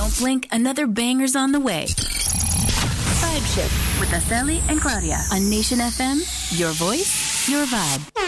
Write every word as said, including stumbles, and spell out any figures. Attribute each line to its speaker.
Speaker 1: Don't blink, another banger's on the way. Vibe Shift with Araceli and Claudia on Nation F M. Your voice, your vibe.